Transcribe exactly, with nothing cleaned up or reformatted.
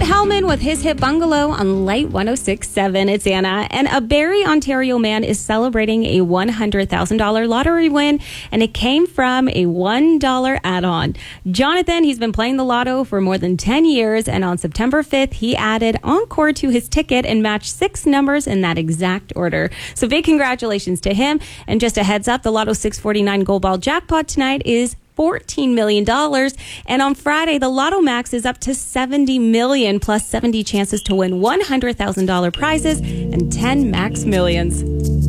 Hellman with his hit Bungalow on Light one oh six point seven. It's Anna. And a Barrie, Ontario man is celebrating a one hundred thousand dollars lottery win, and it came from a one dollar add-on. Jonathan, he's been playing the lotto for more than ten years, and on September fifth, he added Encore to his ticket and matched six numbers in that exact order. So big congratulations to him. And just a heads up, the Lotto six forty-nine Gold Ball jackpot tonight is fourteen million dollars. And on Friday, the Lotto Max is up to seventy million dollars plus seventy chances to win one hundred thousand dollars prizes and ten Max Millions.